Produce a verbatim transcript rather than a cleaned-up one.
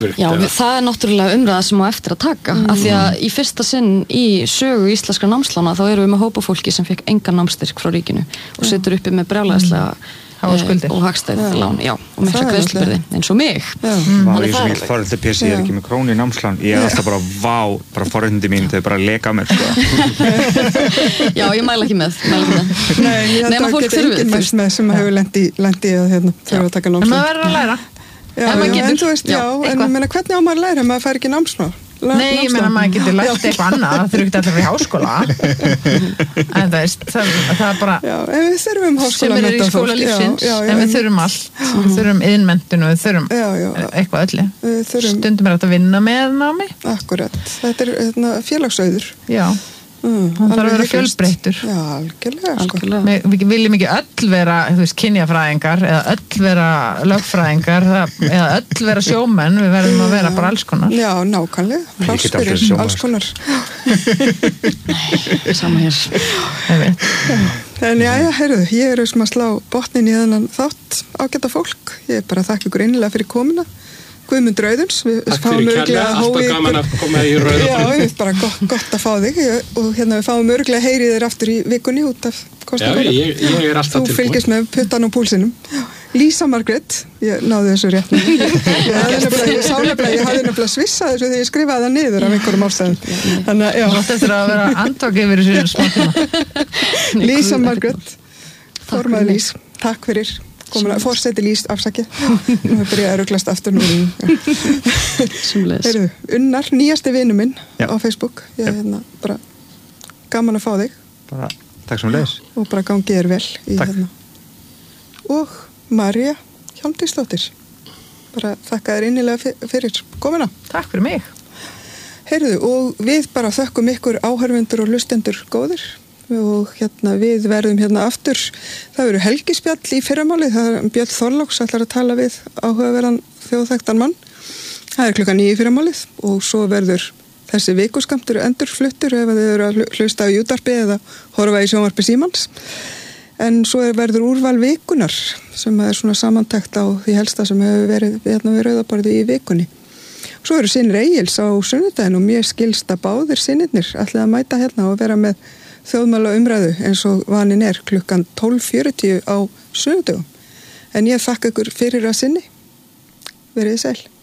Já, það er náttúrulega umræða sem á eftir að taka mm. af því að í fyrsta sinn í sögu íslenskra námslána þá erum við með hópa fólki sem fekk engan námsstyrk frá ríkinu og situr uppi með brjálæðislega mm. og hagstæð lán, já, og mikla greiðslubyrði eins og mig. Mm. Vá, ég sem ekki foreldi P C, ég er ekki með krónu í námslán, ég er alltaf bara, vá, bara foreldi mín, þau bara leka mér, sko. Já, ég mæla ekki með, mæla ekki með. Nei, ég held að geta enginn mælt með sem hefur lent í, lent í að hérna, þurfa að taka námslán. En maður verður að læra. Já, já, já, en þú veist, já, já en ég meina, hvernig á maður að læra, maður fær ekki námslán? Nei, ég meina maður getur lært eitthvað annað, það þurfi ekki allir í háskóla. En það veist, það, það er bara... Já, en við þurfum háskóla sem er í skóla lífsins, já, já, já, en við þurfum allt. Við þurfum iðnmenntun og við þurfum já, já, eitthvað öllu. Þurfum... Stundum er þetta að vinna með námi. Akkurat, þetta er hérna, félagsauður. Já. Mm, hann þarf að vera fjölbreyttur. Já, algjörlega, algjörlega. Við, við viljum ekki öll vera, þú veist, kynjafræðingar eða öll vera lögfræðingar eða öll vera sjómenn, við verðum að vera bara alls konar. Já, nákvæmlega, pláss fyrir alls konar. Sama hér. Ég veit. En já, já, heyrðu, ég er sem að slá botnin í þennan þátt ágæta fólk. Ég er bara að þakka ykkur innilega fyrir komuna. Guðmundur Auðuns, við fáum örglega að alltaf gaman að koma í rauða. Já, við erum bara gott, gott að fá þig og hérna við fáum örglega að heyri þér aftur í vikunni út af kostningum. Já, ég, ég er alltaf tilbúin. Þú fylgist með puttan og púlsinum. Lísa Margrét, ég náði þessu rétt. Ég hafði nefnilega, ég sá nefnilega, ég hafði nefnilega svissað þessu þegar ég skrifaði það niður af einhverjum ástæðum. Þannig að, já. Þú átt eftir að vera andvaki yfir þessu smá tíma. Lísa Margrét, formaður Lís, takk fyrir. Forseti Lís afsakið. Nú hefur byrjað að ruglast aftur nú. Heyrðu, Unnar, nýjasti vinur minn já. Á Facebook. Ég er hérna bara gaman að fá þig. Bara, takk sem leis. Og bara gangið er vel í takk. Hérna. Og Marja Hjálmdísdóttir. Bara þakka þér innilega fyrir komuna. Takk fyrir mig. Heyrðu, og við bara þökkum ykkur áhorfendur og hlustendur góðir. Og hérna við verðum hérna aftur, það verður helgispjall í fyrramálið, það er Björn Þorláks ætlar að tala við áhugaverðan þjóðþekktan mann, það er klukkan níu í fyrramálið og svo verður þessi vikuskammtur endurfluttur ef þið eru að hlusta á útvarpi eða horfa í sjónvarpi Símans, en svo verður úrval vikunar sem er svona samantekt á því helsta sem hefur verið hérna við rauðaborði í vikunni. Svo eru Synir Egils á sunnudaginn og mér skilst að báðir synirnir ætla að mæta hérna og vera með þjóðmála umræðu eins og vanin er klukkan tólf fjörutíu á sunnudögum. En ég þakka ykkur fyrir að sinni. Verið sæl.